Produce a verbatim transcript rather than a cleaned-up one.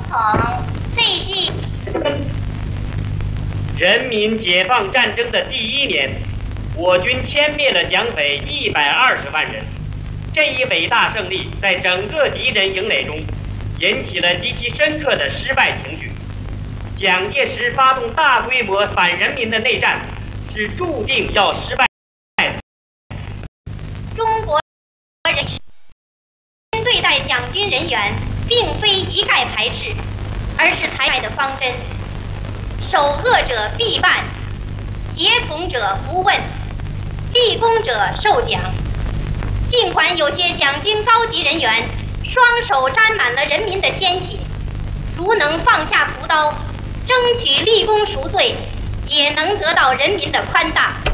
统最近。 人民解放战争的第一年，我军歼灭了蒋匪一百二十万人。这一伟大胜利在整个敌人营垒中引起了极其深刻的失败情绪。蒋介石发动大规模反人民的内战，是注定要失败的。 中国人对待蒋军人员，并非一概排斥，而是采取的方针：守恶者必办，协从者不问，立功者受奖。尽管有些蒋军高级人员双手沾满了人民的鲜血，如能放下屠刀，争取立功赎罪，也能得到人民的宽大。